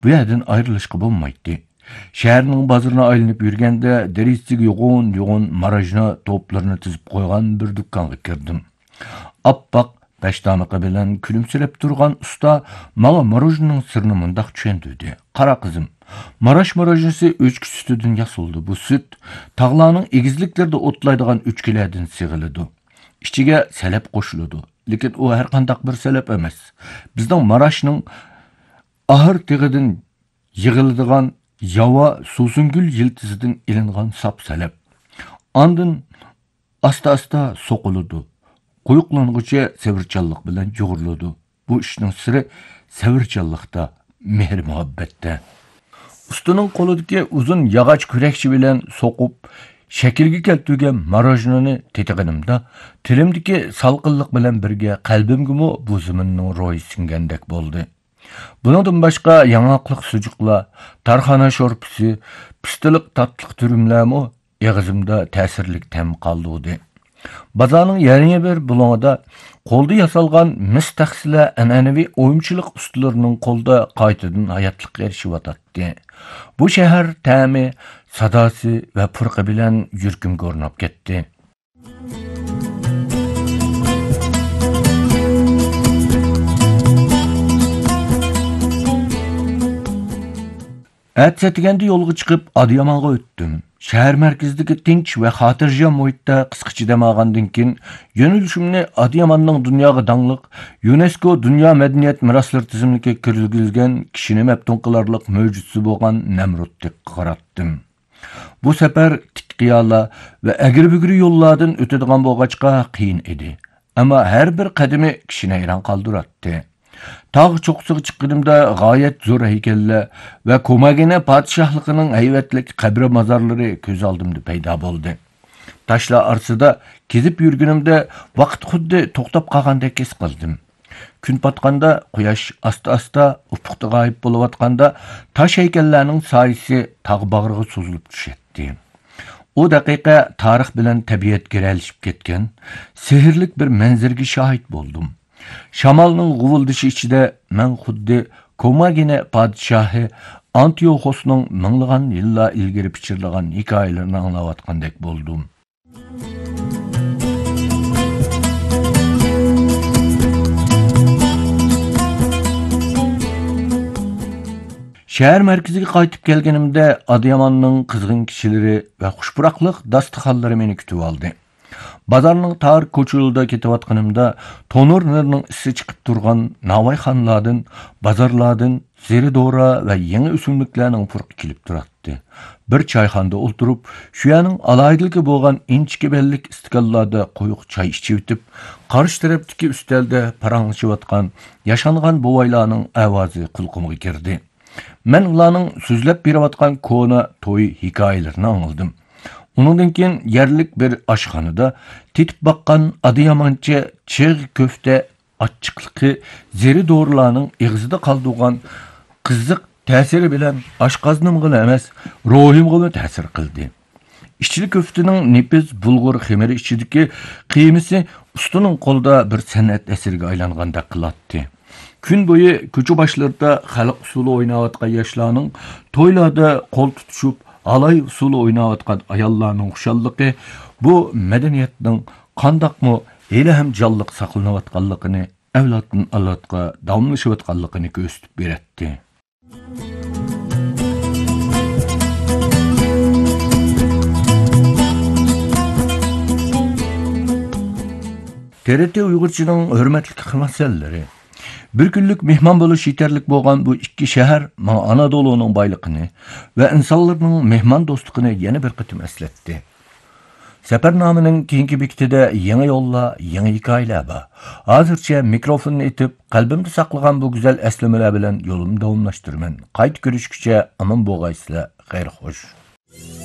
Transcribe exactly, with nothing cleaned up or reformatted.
bu yerden ayrılışqa bolmaydı. Şehirning bazarına aylanıp yürgende derisiga yoğun yoğun marajna toplarını tizip koygan bir dükkanga kirdim. Appak beştamıqı bilen külümsirep turgan usta mala marajnının sırrını mundaq çöndürdü. Qara kızım, Maraş marajnisi öçkü sütüdün yasoldu. Bu süt tağlarının egizliklerde otlaydıgan üçkilerden sigilidu. İçige selep koşuludu. Lekin o her qandaq bir selep emas. Bizden Maraşның ahır tigidin yığılıdıgan yava susungül yıltızıdın ilingan sap selep. Andın asta-asta soquludu. Quyuqlanğıca sevircallık bilen yoğurludu. Bu işning siri sevircallıkta, mehr muhabbette. Ustanın koludaki uzun yağaç kürekçi bilen sokup şekilge keltürgen marajnını tetiqinimda tilimdeki salqınlık bilen birge qalbimgimi bu ziminning ro'yi singendek boldu. Bundan başka yanaqlıq sucuqla, tarxana şorpisi, pistiliq tatlıq türümlermi eğizimde tesirlik tem qaldıdı. Bazanın yerine bir bulağıda kolda yasalgan mis taksile enənevi oyunçuluk ustalarının kolda qaytadan hayatlık erişivatatdı. Bu şehir təmi, sadası ve pırqı bilen yürküm görünüp getdi. Ertetigende yolga çıkıp Adıyaman'a öttüm. Şehir merkezindeki tinç ve hatırca muhitte kıskıcı demağandın kin, yönülüşümni Adıyaman'ның dünyaga dаңlıq UNESCO Dünya Medeniyet Mirasları tizimlikке kirgizilgen kişini meptun kılarlık mövcutsu boğan Nemrut'tek qarattım. Bu sefer titkiyala ve egri bügri yollardan ötediğen boğaçqa qiyin edi. Ama her bir kadimi kişine hayran kaldırattı. Tağ çoqsuq çıqqınımda gayet zor heykelle ve Komagene padişahlıqının heyvetlik kabri mazarları köz aldımdı peyda boldu. Taşla arsıda kezip yürgünümde vaqt xuddi toqtab qağandek kes qıldım. Gün patqanda quyaş asta-asta ufuqda gayip boluvatqanda taş heykellerinin sayısı tağ bağrığı sozulup düşetdi. O daqiqa tarix bilen tabiat gerelişip ketken, sehirlik bir menzirge şahit boldum. Şamalның guvuldışı içide men xuddi Komagene padişahı Antioxosның mыңlığan yılla ilgiri piçirliğen hikayelerini anlavatqandek boldum. Şehir merkeziga qaytib kelgenimde Adıyaman'ның kızgın kişileri ve xuşpuraqlıq dastıxalları meni kütüp aldı. Bazarның tar koçulda ketivatqanımda tonur nırının isi çıkıp durgan navayxanlardan, bazarlardan, zeri doğra ve yeni üsümlüklerinin fırqı kilip durattı. Bir çayxanda olturup, şuyanın alaydılığı boğan inçki bellik istikallarda koyuq çay içivitip, qarış taraptaki üstelde paranlaşıvatqan, yaşanğan bovaylarının avazı kulqumuğa girdi. Men ularning sözlep berivatqan kona toy hikayelerini anıldım. Onundan keyin yerlik bir aşxanada titip baqqan Adıyamança çığ köfte açıqlıqı zeri doğrularının eğizide qaldığan kızık tesiri bilen aşqaznımgına emas, ruhimgına tesir qildi. İşçili köftenin nepiz bulgur xemeri içidiki qiymisi ustanın kolda bir sanat esirge aylanganda qılattı. Gün boyu köçü başlarda xalq usulu oynavatqan yaşlarının toylarda kol tutuşup alay usulu oynavatqan ayallarının xuşallıqı bu medeniyetning qandaqmı eli hem jallık saqlanavatqanlıqını evlatın avlatqa davamlaşıvatqanlıqını göstip beretdi. T R T Uygurçının hürmetlik xizmatçıları bir günlük mehman boluş yeterlik boğan bu iki şehir Anadolu'nun baylıqını ve insanların mehman dostluğunu yeni bir kıtım esletti. Sefernamenin keyinki bekitide yeni yolla, yeni hikayeler var. Hazırça mikrofonunu itip, kalbimde saklagan bu güzel eslemeler bilen yolumu davamlaştırmen. Kayıt görüşküçe aman boğaysıyla gayr hoş.